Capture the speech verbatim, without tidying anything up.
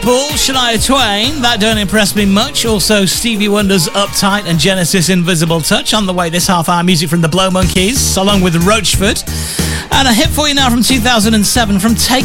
Paul, Shania Twain, that don't impress me much. Also Stevie Wonder's Uptight and Genesis Invisible Touch. On the way this half hour, music from the Blow Monkeys along with Roachford. And a hit for you now from two thousand seven from Take